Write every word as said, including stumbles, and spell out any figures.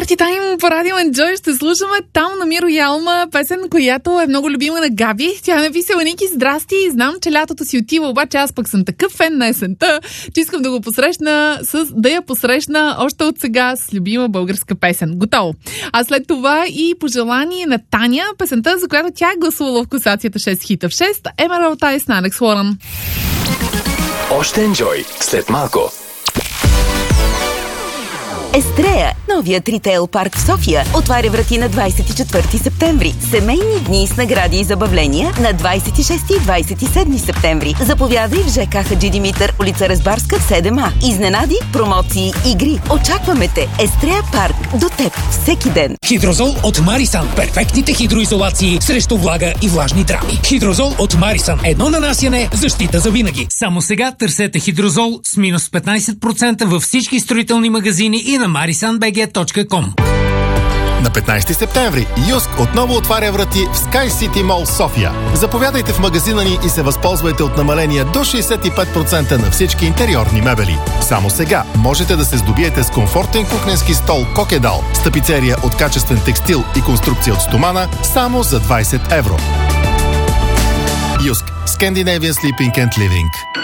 Party Time по Радио Enjoy ще слушаме Там на Миро и Алма, песен, която е много любима на Габи. Тя ме писа: Ники, здрасти, знам, че лятото си отива, обаче аз пък съм такъв фен на есента, че искам да го посрещна с, да я посрещна още от сега с любима българска песен. Готово. А след това и пожелание на Таня, песента, за която тя е гласувала в класацията шест хита в шест, Emerald Eyes на Алекс Уорън. Още Enjoy след малко. Естрея, новият ритейл парк в София, отваря врати на двадесет и четвърти септември. Семейни дни с награди и забавления на двадесет и шести и двадесет и седми септември. Заповядай в ЖК Хаджи Димитър, улица Разбарска, седем А. Изненади, промоции, игри. Очакваме те. Естрея парк, до теб всеки ден. Хидрозол от Марисан. Перфектните хидроизолации срещу влага и влажни драми. Хидрозол от Марисан. Едно нанасяне, защита за винаги. Само сега търсете Хидрозол с минус петнадесет процента във всички строителни магазини и на марисан би джи точка ком. На петнадесети септември Юск отново отваря врати в Sky City Mall София. Заповядайте в магазина ни и се възползвайте от намаления до шейсет и пет процента на всички интериорни мебели. Само сега можете да се здобиете с комфортен кухненски стол Kokkedal с тапицерия от качествен текстил и конструкция от стомана само за двадесет евро. Юск. Scandinavian Sleeping and Living.